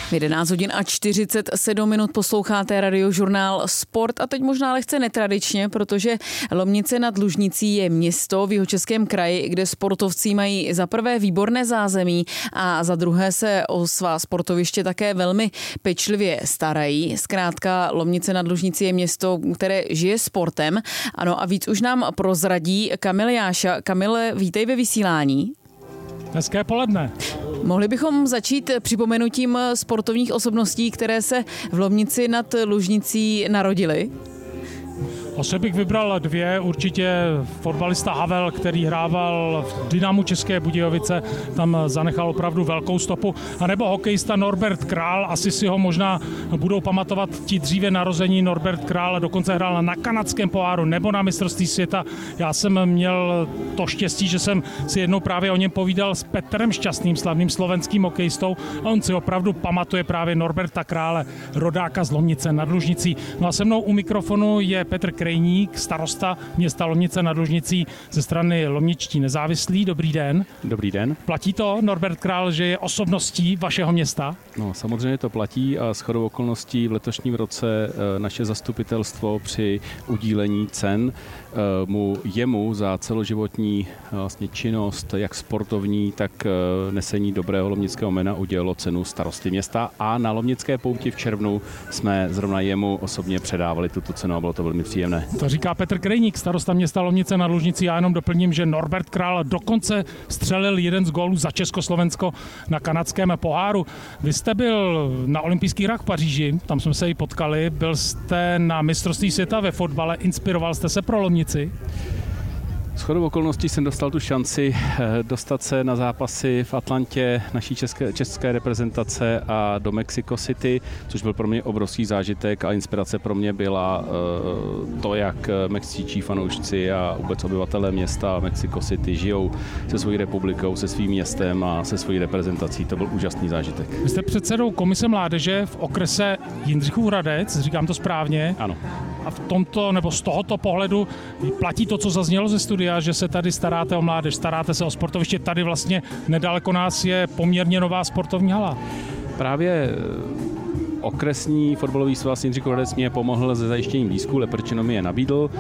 V 11 hodin a 47 minut posloucháte Radiožurnál Sport a teď možná lehce netradičně, protože Lomnice nad Lužnicí je město v Jihočeském kraji, kde sportovci mají za prvé výborné zázemí a za druhé se o svá sportoviště také velmi pečlivě starají. Zkrátka Lomnice nad Lužnicí je město, které žije sportem. Ano, a víc už nám prozradí Kamil Jáša. Kamile, vítej ve vysílání. Hezké poledne. Mohli bychom začít připomenutím sportovních osobností, které se v Lomnici nad Lužnicí narodily? Asi bych vybral dvě, určitě fotbalista Havel, který hrával v Dynamu České Budějovice, tam zanechal opravdu velkou stopu, anebo hokejista Norbert Král, asi si ho možná budou pamatovat ti dříve narození. Norbert Král dokonce hrál na kanadském poháru nebo na mistrovství světa. Já jsem měl to štěstí, že jsem si jednou právě o něm povídal s Petrem Šťastným, slavným slovenským hokejistou, a on si opravdu pamatuje právě Norberta Krále, rodáka z Lomnice nad Lužnicí. No a se mnou u mikrofonu je Petr Krejník, starosta města Lomnice nad Lužnicí ze strany Lomničtí nezávislí. Dobrý den. Dobrý den. Platí to, Norbert Král, že je osobností vašeho města? No, samozřejmě to platí a shodou okolností v letošním roce naše zastupitelstvo při udílení cen jemu za celoživotní vlastně činnost, jak sportovní, tak nesení dobrého lomnického jména udělilo cenu starosty města a na Lomnické pouti v červnu jsme zrovna jemu osobně předávali tuto cenu a bylo to velmi příjemné. To říká Petr Krejník, starosta města Lomnice nad Lužnicí. Já jenom doplním, že Norbert Král dokonce střelil jeden z gólů za Československo na kanadském poháru. Vy jste byl na olympijských hrách v Paříži, tam jsme se i potkali, byl jste na mistrovství světa ve fotbale, inspiroval jste se pro Lomnici? Shodou okolností jsem dostal tu šanci dostat se na zápasy v Atlantě naší české reprezentace a do Mexico City, což byl pro mě obrovský zážitek a inspirace pro mě byla to, jak mexičtí fanoušci a vůbec obyvatelé města Mexico City žijou se svojí republikou, se svým městem a se svojí reprezentací. To byl úžasný zážitek. Vy jste předsedou komise mládeže v okrese Jindřichův Hradec, říkám to správně? Ano. A v tomto nebo z tohoto pohledu platí to, co zaznělo ze studia, že se tady staráte o mládež, staráte se o sportoviště. Tady vlastně nedaleko nás je poměrně nová sportovní hala. Právě okresní fotbalový svaz Jindřichův Hradec mě pomohl se zajištěním lístků, Leprčino mi je nabídl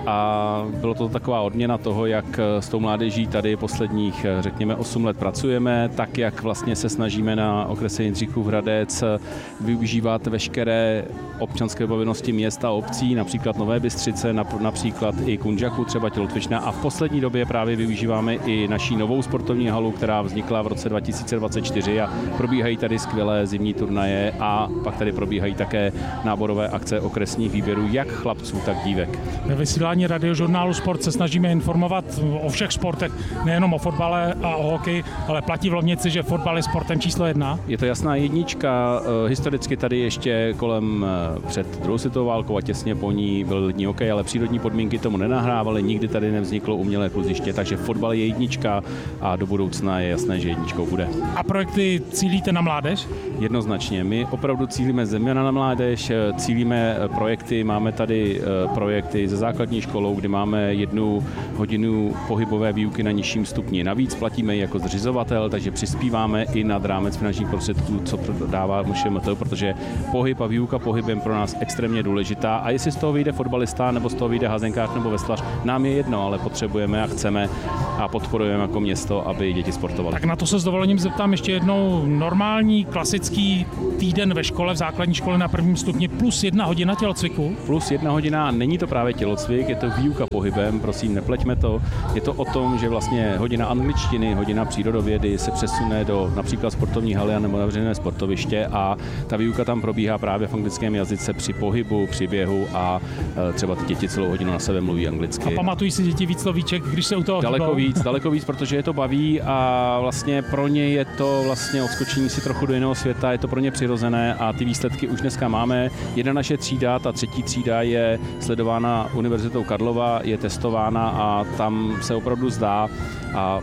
a bylo to taková odměna toho, jak s tou mládeží tady posledních, řekněme, 8 let pracujeme, tak jak vlastně se snažíme na okrese Jindřichův Hradec využívat veškeré občanské povinnosti města a obcí, například Nové Bystřice, například i Kunžaku, třeba Tělocvična, a v poslední době právě využíváme i naší novou sportovní halu, která vznikla v roce 2024 a probíhají tady skvělé zimní turnaje a pak tady probíhají také náborové akce okresních výběrů, jak chlapců, tak dívek. Ve vysílání Radiožurnálu Sport se snažíme informovat o všech sportech, nejenom o fotbale a o hokeji, ale platí v Lomnici, že fotbal je sportem číslo 1. Je to jasná jednička. Historicky tady ještě kolem před druhou světovou válkou a těsně po ní byl lední hokej, ale přírodní podmínky tomu nenahrávaly, nikdy tady nevzniklo umělé kluziště, takže fotbal je jednička a do budoucna je jasné, že jedničkou bude. A projekty cílíte na mládež? Jednoznačně. My opravdu cílíme zejména na mládež, cílíme projekty, máme tady projekty ze základní školou, kdy máme 1 hodinu pohybové výuky na nižším stupni. Navíc platíme jako zřizovatel, takže přispíváme i nad rámec finančních prostředků, co dává MŠMT, protože pohyb a výuka pohybem pro nás extrémně důležitá. A jestli z toho vyjde fotbalista nebo z toho vyjde házenkář nebo veslař, nám je jedno, ale potřebujeme a chceme a podporujeme jako město, aby děti sportovaly. Tak na to se s dovolením zeptám ještě jednou. Normální klasický týden ve škole, v základní škole na 1. stupni plus 1 hodina tělocviku? Plus 1 hodina, není to právě tělocvik, je to výuka pohybem, prosím, nepleťme to. Je to o tom, že vlastně hodina angličtiny, hodina přírodovědy se přesune do například sportovní haly nebo na veřejné sportoviště a ta výuka tam probíhá právě v anglickém jazyce při pohybu, při běhu a třeba ty děti celou hodinu na sebe mluví anglicky. A pamatují si děti víc slovíček, když se u toho Daleko víc, protože je to baví a vlastně pro ně je to vlastně odskočení si trochu do jiného světa, je to pro ně přirozené a ty výsledky už dneska máme. Jedna naše třída, ta 3. třída je sledována Univerzitou Karlova, je testována a tam se opravdu zdá a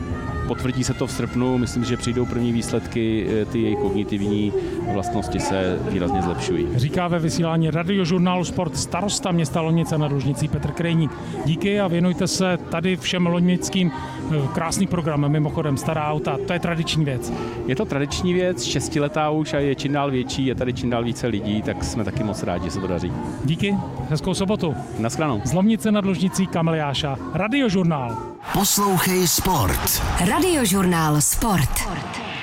potvrdí se to v srpnu, myslím, že přijdou první výsledky, ty jejich kognitivní vlastnosti se výrazně zlepšují. Říká ve vysílání Radiožurnálu Sport starosta města Lomnice nad Lužnicí Petr Krejník. Díky a věnujte se tady všem loňnickým. Krásný program, mimochodem Stará auta, to je tradiční věc. Je to tradiční věc, 6letá už a je čím dál větší, je tady čím dál více lidí, tak jsme taky moc rádi, že se to daří. Díky, hezkou sobotu. Naschledanou. Z Lomnice nad Lužnicí Kamil Jáša, Radiožurnál. Poslouchej Sport. Radiožurnál Sport.